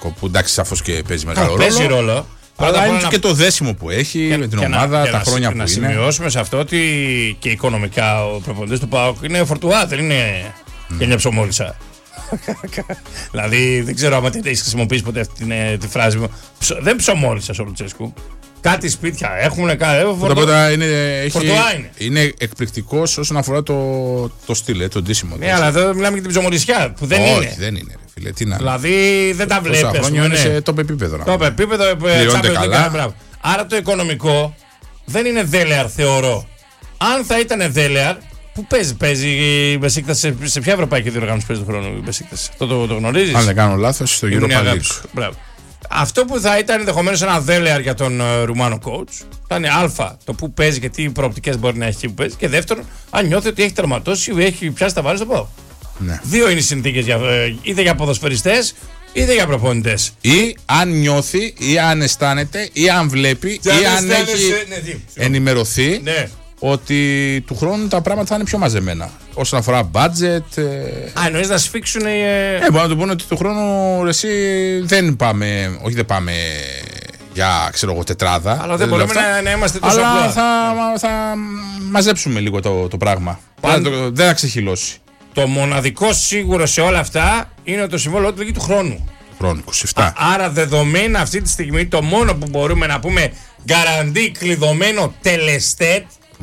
Ρουμάνικο, που εντάξει, σαφώς και παίζει μεγάλο ρόλο. Παίζει ρόλο. Αλλά είναι και το δέσιμο που έχει με την ομάδα, τα χρόνια που είναι. Να σημειώσουμε σε αυτό ότι και οικονομικά ο προπονητής του ΠΑΟΚ είναι φορτουά, δεν είναι και μια ψωμόλισσα. Δηλαδή δεν ξέρω αν έχεις χρησιμοποιήσει ποτέ αυτή τη φράση μου. Δεν ψωμόλισσα ο Λουτσέσκου. Κάτι σπίτια έχουν, φορτουά είναι. Είναι εκπληκτικός όσον αφορά το στυλ, το ντύσιμο. Ναι, αλλά εδώ μιλάμε για την ψωμολισιά που δεν είναι. Όχι, δεν είναι. Φίλε, τι να... Δηλαδή δεν τα βλέπεις. Τόσα χρόνια είναι σε top επίπεδο. Top επίπεδο, πληρώνεται καλά. Άρα το οικονομικό δεν είναι δέλεαρ, θεωρώ. Αν θα ήταν δέλεαρ, πού παίζει η Μπεσίκτας, σε ποια ευρωπαϊκή διοργάνωση παίζει του χρόνου η Μπεσίκτας? Αυτό το γνωρίζεις? Αν δεν κάνω λάθος, στο Europa League. Αυτό που θα ήταν ενδεχομένως ένα δέλεαρ για τον Ρουμάνο coach θα είναι α, το που παίζει και τι προοπτικές μπορεί να έχει εκεί που παίζει, και δεύτερον, αν νιώθει ότι έχει τερματώσει ή έχει πιάσει τα βάρη στο ΠΑΟΚ. Ναι. Δύο είναι οι συνθήκες, είτε για ποδοσφαιριστές είτε για προπονητές. Ή αν νιώθει, ή αν αισθάνεται, ή αν βλέπει, ή αν έχει ενημερωθεί ότι του χρόνου τα πράγματα θα είναι πιο μαζεμένα. Όσον αφορά budget. Εννοείς να σφίξουν. Μπορεί να του πούνε ότι του χρόνου εσύ δεν πάμε. Όχι, δεν πάμε για τετράδα. Αλλά δεν μπορούμε να είμαστε τόσο απλά. Αλλά θα μαζέψουμε λίγο το πράγμα. Δεν θα ξεχυλώσει. Το μοναδικό σίγουρο σε όλα αυτά είναι ότι το συμβόλαιο του του χρόνου. Χρόνου, 27. Άρα δεδομένα αυτή τη στιγμή το μόνο που μπορούμε να πούμε γκαραντί κλειδωμένο τελεστέτ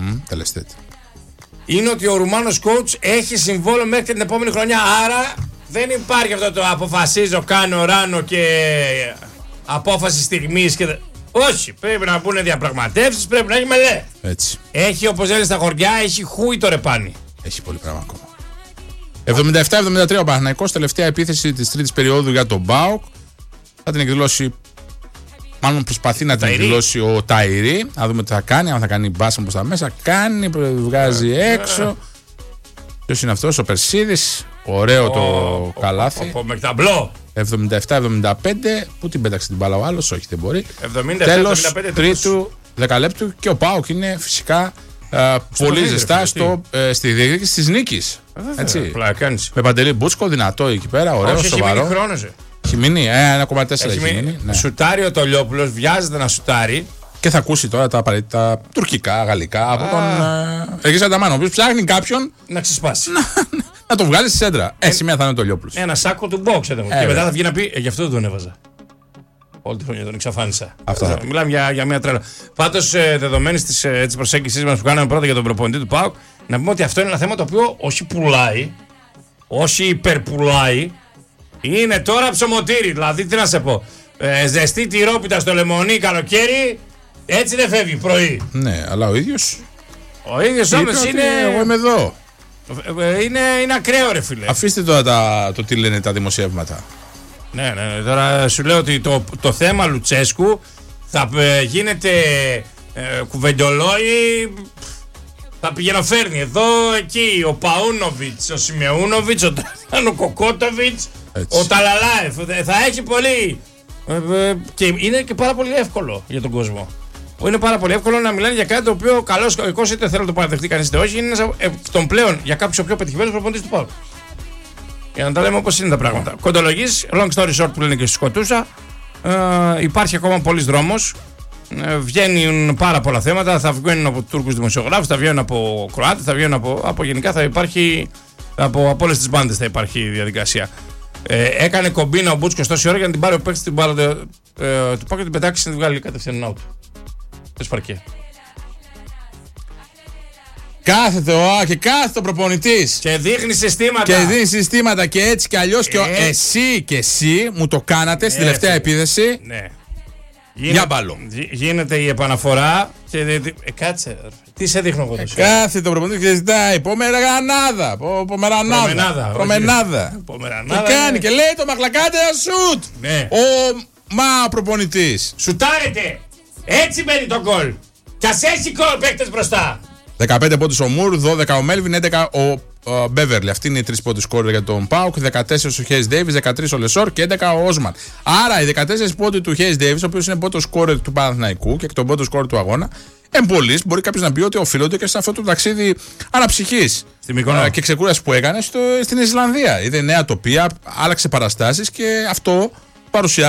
είναι ότι ο Ρουμάνος coach έχει συμβόλαιο μέχρι την επόμενη χρονιά. Άρα δεν υπάρχει αυτό το αποφασίζω, κάνω, ράνω και απόφαση στιγμής και... Όχι, πρέπει να μπουν διαπραγματεύσεις, πρέπει να έχει μελέ. Έτσι. Έχει, όπως λένε στα χωριά, έχει χούι το ρεπάνι. Έχει πολύ πράγμα ακόμα. 77-73 ο Παναθηναϊκός, τελευταία επίθεση της τρίτης περίοδου για τον ΠΑΟΚ. Θα την εκδηλώσει, μάλλον προσπαθεί να την εκδηλώσει ο Ταϊρή. Να δούμε τι θα κάνει, αν θα κάνει μπάσα προς τα μέσα. Κάνει, βγάζει έξω. Ποιος είναι αυτός? Ο Περσίδης. Ωραίο το καλάθι. Ο Μεκταμπλό. 77-75. Πού την πέταξε την μπάλα ο άλλος? Όχι, δεν μπορεί. 77-75. Τέλος τρίτου δεκαλέπτου και ο ΠΑΟΚ είναι φυσικά πολύ ζεστά στη διεκδίκηση της νίκης. Με Παντελή Μπούτσκο, δυνατό εκεί πέρα, ωραίο, σοβαρό. Έχει μείνει, 1,4 έχει μείνει. Ναι. Σουτάρει ο Τολιόπουλος, βιάζεται να σουτάρει. Και θα ακούσει τώρα τα απαραίτητα τουρκικά, γαλλικά από τον Αιγής Ανταμάνο, ο οποίος ψάχνει κάποιον να ξεσπάσει. Να το βγάλει στη σέντρα. Σημεία θα είναι ο Τολιόπουλος. Ένα σάκο του box και μετά θα βγει να πει γι' αυτό δεν τον έβαζα. Όλη τη χρονιά τον εξαφάνισα. Μιλάμε για μια τρέλα. Πάντως, δεδομένης της προσέγγισης μας που κάναμε πρώτα για τον προπονητή του ΠΑΟΚ, να πούμε ότι αυτό είναι ένα θέμα το οποίο όχι πουλάει, όχι υπερπουλάει, είναι τώρα ψωμοτήρι. Δηλαδή, τι να σε πω, ζεστή τυρόπιτα στο λεμονί καλοκαίρι, έτσι δεν φεύγει πρωί. Ναι, αλλά ο ίδιος. Ο ίδιος όμως είναι. Εγώ είμαι εδώ. Είναι ακραίο, ρε φίλε. Αφήστε τώρα το τι λένε τα δημοσιεύματα. Ναι, τώρα σου λέω ότι το θέμα Λουτσέσκου θα γίνεται κουβεντολόι, θα πηγαίνω-φέρνει εδώ, εκεί, ο Παούνοβιτς, ο Σιμεούνοβιτς, ο Κοκότοβιτς, ο Ταλαλάεφ, θα έχει πολύ και είναι και πάρα πολύ εύκολο για τον κόσμο. Είναι πάρα πολύ εύκολο να μιλάνε για κάτι το οποίο καλώς κακώς, είτε θέλω να το παραδεχτεί κανείς είτε όχι, είναι τον πλέον για κάποιους ο πιο πετυχημένος προπονητής του ΠΑΟΚ. Για να τα λέμε όπως είναι τα πράγματα. Κοντολογής, long story short που λένε και στη Σκοτούσα. Υπάρχει ακόμα πολλής δρόμος. Βγαίνουν πάρα πολλά θέματα. Θα βγαίνουν από Τούρκους δημοσιογράφους, θα βγαίνουν από Κροάτες, θα βγαίνουν από γενικά θα υπάρχει. Από όλες τις μπάντες θα υπάρχει η διαδικασία. Έκανε κομπίνα ο Μπούτσκος τόση ώρα για να την πάρει ο παίκτης την μπάλα του ΠΑΟΚ και την πετάξει να την βγάλει κατευθείαν out. Πες παρκέ. Κάθεται και κάθεται ο προπονητής. Και δείχνει συστήματα. Και δείχνει συστήματα και έτσι και αλλιώς. Και εσύ μου το κάνατε στην τελευταία επίθεση. Ναι. Για μπάλο. Γίνεται η επαναφορά. Και κάτσε. Τι σε δείχνω εγώ τόσο. Κάθεται ο προπονητής και ζητάει Πομερανάδα. Και κάνει και λέει το μαχλακάτε σουτ. Ναι. Ο προπονητής. Σουτάρετε. Έτσι μπαίνει το γκολ. Κι ας έχει γκολ παίκτες μπροστά. 15 πόντους ο Μουρ, 12 ο Μέλβιν, 11 ο Μπέβερλι. Αυτή είναι οι 3 πόντους σκόρερ για τον ΠΑΟΚ. 14 ο Χέις Ντέιβις, 13 ο Λεσόρ και 11 ο Όσμαν. Άρα οι 14 πόντοι του Χέις Ντέιβις, ο οποίος είναι πόντος σκόρερ του Παναθηναϊκού και τον πόντος σκόρερ του αγώνα, εμπολής, μπορεί κάποιος να πει ότι οφείλονται και σε αυτό το ταξίδι αναψυχής και ξεκούραση που έκανε στην Ισλανδία. Είδε νέα τοπία, άλλαξε παραστάσεις και αυτό παρουσιάζει.